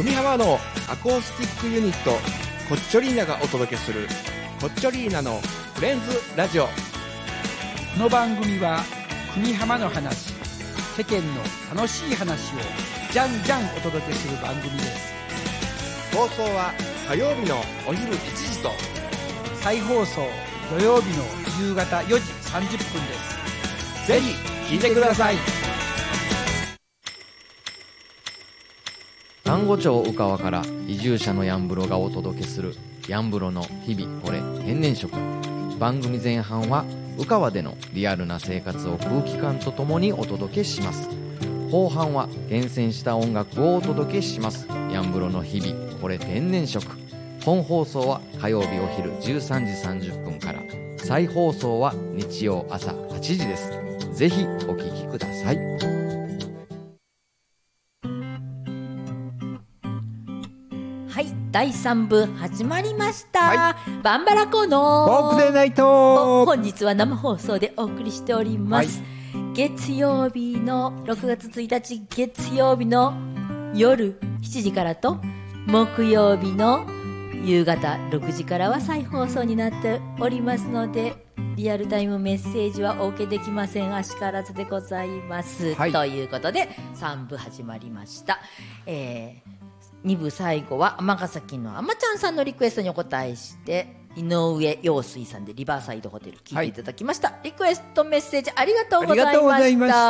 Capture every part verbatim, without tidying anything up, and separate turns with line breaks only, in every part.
久美浜のアコースティックユニットコッチョリーナがお届けするコッチョリーナのフレンズラジオ。
この番組は久美浜の話、世間の楽しい話をじゃんじゃんお届けする番組です。
放送は火曜日のお昼いちじと
再放送土曜日の夕方よじさんじゅっぷんです。
ぜひ聞いてください。
丹後町宇川から移住者のやんぶろがお届けするやんぶろの日々これ天然食。番組前半は宇川でのリアルな生活を空気感とともにお届けします。後半は厳選した音楽をお届けします。やんぶろの日々これ天然食。本放送は火曜日お昼じゅうさんじさんじゅっぷんから、再放送は日曜朝はちじです。ぜひお聞きください。
はい、だいさんぶ始まりました、
は
バンバラコの
ポークデーナイト。
本日は生放送でお送りしております、はい、月曜日のろくがつついたち月曜日の夜しちじからと、木曜日の夕方ろくじからは再放送になっておりますので、リアルタイムメッセージはお受けできません。あしからずでございます、はい、ということでさんぶ始まりました。えーに部最後は尼崎のあまちゃんさんのリクエストにお答えして、井上陽水さんでリバーサイドホテル聞いていただきました、はい、リクエストメッセージありがとうございました。ありがとうございました。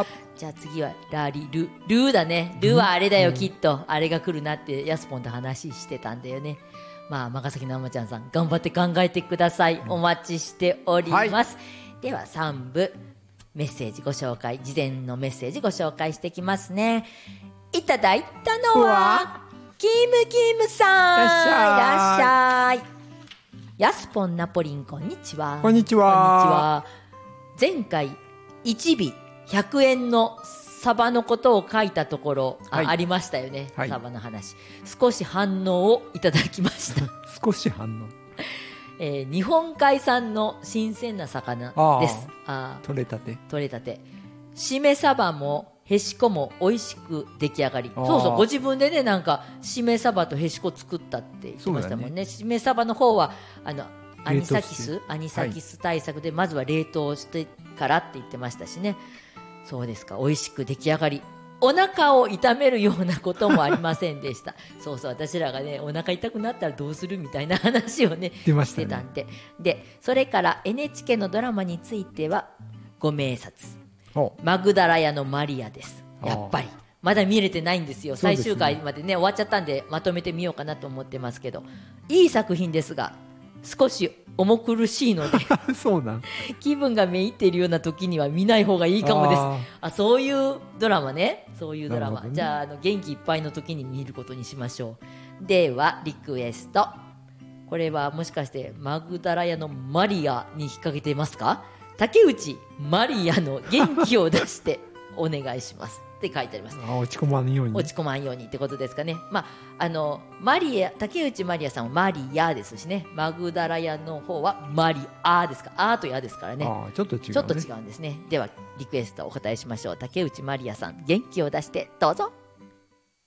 じゃあ次はラリルルーだね。ルーはあれだよ、うん、きっとあれが来るなってヤスポンと話してたんだよね。まあ尼崎のあまちゃんさん頑張って考えてください。お待ちしております、はい、ではさん部メッセージご紹介、事前のメッセージご紹介してきますね。いただいたのはキムキムさん、いらっしゃい。ヤスポンナポリンこんにちは。
こんにちは。
前回いちびひゃくえんのサバのことを書いたところ、はい、あ, ありましたよね、はい、サバの話。少し反応をいただきました
少し反応、
えー、日本海産の新鮮な魚です。あ
取れたて
取れたて。しめサバもへしこも美味しく出来上がり。そうそう、ご自分でね、なんかしめ鯖とへしこ作ったって言ってましたもんね。しめ鯖の方はあのアニサキスアニサキス対策でまずは冷凍してからって言ってましたしね。そうですか、美味しく出来上がり、お腹を痛めるようなこともありませんでしたそうそう、私らがね、お腹痛くなったらどうするみたいな話をね
出ま
し
したね。
てたんで。でそれから エヌエイチケー のドラマについてはご名察。マグダラ屋のマリアです。やっぱりまだ見れてないんですよ。最終回までね終わっちゃったんで、まとめてみようかなと思ってますけど、いい作品ですが少し重苦しいので
そうなん
気分がめいっているような時には見ない方がいいかもです。ああ、そういうドラマね、そういうドラマ、ね、じゃあ、あの元気いっぱいの時に見ることにしましょう。ではリクエスト、これはもしかしてマグダラ屋のマリアに引っ掛けてますか。竹内マリアの元気を出してお願いしますって書いてあります。
あ、落ち込まんように、
落ち込まんようにってことですかね。まあ、あのマリア、竹内マリアさんはマリアですしね、マグダラ屋の方はマリアですか。アーとヤですからね。
あ、ちょっと違うね。
ちょっと違うんですね。ではリクエストお答えしましょう。竹内マリアさん、元気を出してどうぞ。